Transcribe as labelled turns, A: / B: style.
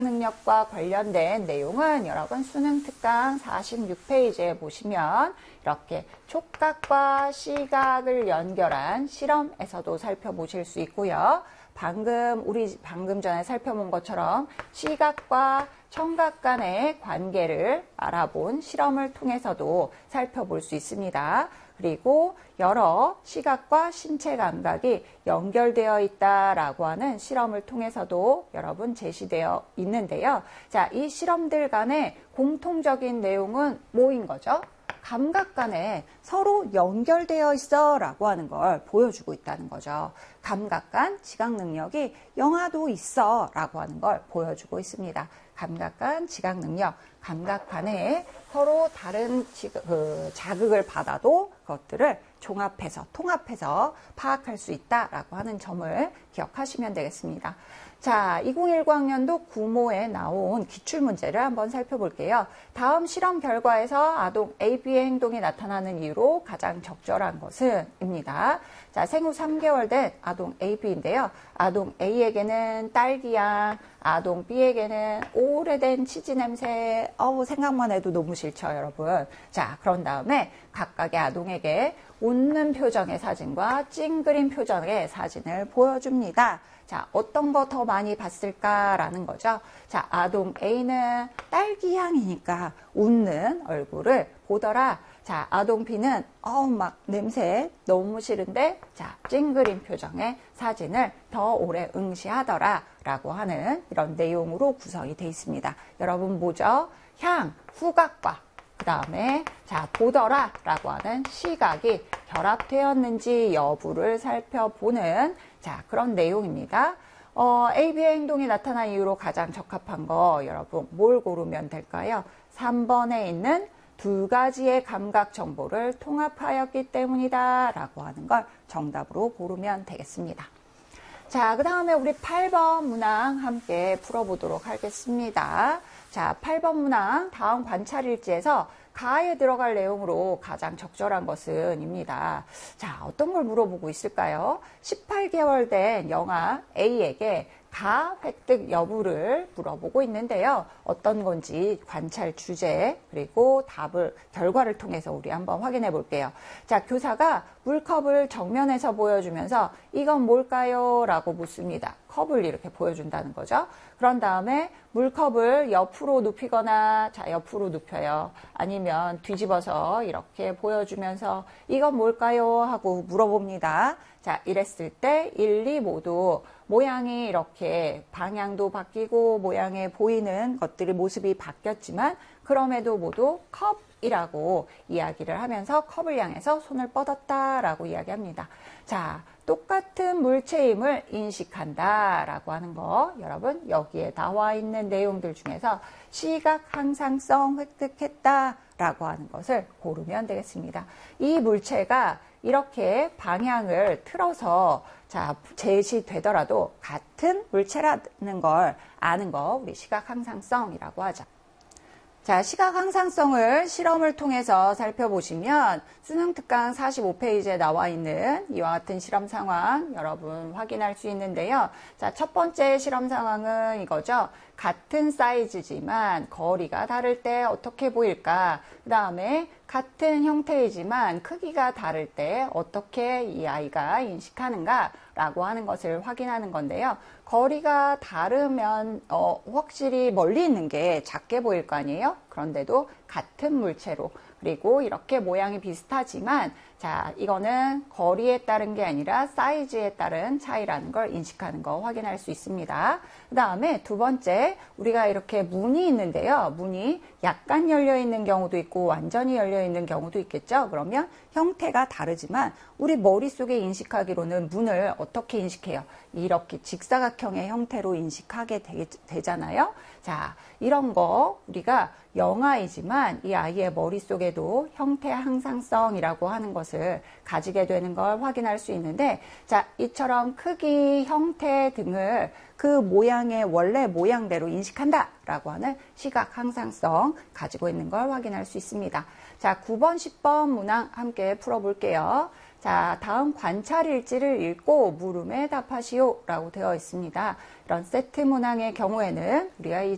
A: 능력과 관련된 내용은 여러분 수능 특강 46페이지에 보시면 이렇게 촉각과 시각을 연결한 실험에서도 살펴보실 수 있고요. 우리 방금 전에 살펴본 것처럼 시각과 청각 간의 관계를 알아본 실험을 통해서도 살펴볼 수 있습니다. 그리고 여러 시각과 신체 감각이 연결되어 있다라고 하는 실험을 통해서도 여러분 제시되어 있는데요. 자, 이 실험들 간의 공통적인 내용은 뭐인 거죠? 감각 간에 서로 연결되어 있어 라고 하는 걸 보여주고 있다는 거죠. 감각 간 지각 능력이 영하도 있어 라고 하는 걸 보여주고 있습니다. 감각 간 지각 능력, 감각 간에 서로 다른 자극을 받아도 그것들을 종합해서 통합해서 파악할 수 있다라고 하는 점을 기억하시면 되겠습니다. 자, 2019학년도 구모에 나온 기출문제를 한번 살펴볼게요. 다음 실험 결과에서 아동 AB의 행동이 나타나는 이유로 가장 적절한 것은 입니다. 자, 생후 3개월 된 아동 AB인데요. 아동 A에게는 딸기향, 아동 B에게는 오래된 치즈 냄새, 생각만 해도 너무 싫죠, 여러분. 자, 그런 다음에 각각의 아동에게 웃는 표정의 사진과 찡그린 표정의 사진을 보여줍니다. 자, 어떤 거 더 많이 봤을까라는 거죠. 자, 아동 A는 딸기 향이니까 웃는 얼굴을 보더라. 자, 아동 B는 막 냄새 너무 싫은데 자, 찡그린 표정의 사진을 더 오래 응시하더라 라고 하는 이런 내용으로 구성이 되어 있습니다. 여러분 뭐죠? 향, 후각과 그 다음에 자, 보더라 라고 하는 시각이 결합되었는지 여부를 살펴보는 자, 그런 내용입니다. AB의 행동이 나타난 이유로 가장 적합한 거 여러분 뭘 고르면 될까요? 3번에 있는 두 가지의 감각 정보를 통합하였기 때문이다 라고 하는 걸 정답으로 고르면 되겠습니다. 자, 그 다음에 우리 8번 문항 함께 풀어보도록 하겠습니다. 자, 8번 문항 다음 관찰일지에서 가에 들어갈 내용으로 가장 적절한 것은 입니다. 자, 어떤 걸 물어보고 있을까요? 18개월 된 영아 A에게 가 획득 여부를 물어보고 있는데요. 어떤 건지 관찰 주제 그리고 결과를 통해서 우리 한번 확인해 볼게요. 자, 교사가 물컵을 정면에서 보여주면서 이건 뭘까요? 라고 묻습니다. 컵을 이렇게 보여준다는 거죠. 그런 다음에 물컵을 옆으로 눕히거나 자, 옆으로 눕혀요. 아니면 뒤집어서 이렇게 보여주면서 이건 뭘까요? 하고 물어봅니다. 자, 이랬을 때 1, 2 모두 모양이 이렇게 방향도 바뀌고 모양에 보이는 것들이 모습이 바뀌었지만 그럼에도 모두 컵이라고 이야기를 하면서 컵을 향해서 손을 뻗었다라고 이야기합니다. 자, 똑같은 물체임을 인식한다라고 하는 거 여러분 여기에 나와 있는 내용들 중에서 시각 항상성 획득했다라고 하는 것을 고르면 되겠습니다. 이 물체가 이렇게 방향을 틀어서 자, 제시되더라도 같은 물체라는 걸 아는 거 우리 시각 항상성이라고 하죠. 자, 시각 항상성을 실험을 통해서 살펴보시면 수능 특강 45페이지에 나와 있는 이와 같은 실험 상황 여러분 확인할 수 있는데요. 자, 첫 번째 실험 상황은 이거죠. 같은 사이즈지만 거리가 다를 때 어떻게 보일까? 그 다음에 같은 형태이지만 크기가 다를 때 어떻게 이 아이가 인식하는가? 라고 하는 것을 확인하는 건데요. 거리가 다르면 확실히 멀리 있는 게 작게 보일 거 아니에요? 그런데도 같은 물체로 그리고 이렇게 모양이 비슷하지만 자, 이거는 거리에 따른 게 아니라 사이즈에 따른 차이라는 걸 인식하는 거 확인할 수 있습니다. 그 다음에 두 번째, 우리가 이렇게 문이 있는데요. 문이 약간 열려 있는 경우도 있고 완전히 열려 있는 경우도 있겠죠. 그러면 형태가 다르지만 우리 머릿속에 인식하기로는 문을 어떻게 인식해요? 이렇게 직사각형의 형태로 인식하게 되잖아요. 자, 이런 거 우리가 영아이지만 이 아이의 머릿속에도 형태 항상성이라고 하는 것을 가지게 되는 걸 확인할 수 있는데 자, 이처럼 크기, 형태 등을 그 모양의 원래 모양대로 인식한다 라고 하는 시각 항상성 가지고 있는 걸 확인할 수 있습니다. 자, 9번, 10번 문항 함께 풀어볼게요. 자, 다음 관찰 일지를 읽고 물음에 답하시오 라고 되어 있습니다. 이런 세트 문항의 경우에는 우리가 이